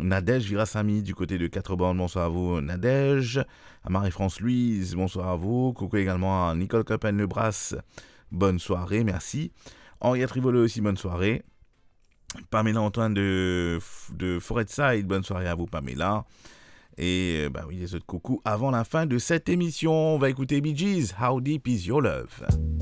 Nadège Virasamy du côté de Quatre-Bornes, bonsoir à vous Nadège. À Marie-France Louise, bonsoir à vous. Coucou également à Nicole Copen-Lebras, bonne soirée, merci. Henriette Rivolo aussi, bonne soirée. Pamela Antoine de Forestside, bonne soirée à vous Pamela. Et bah oui, les autres coucou avant la fin de cette émission. On va écouter Bee Gees, How Deep Is Your Love.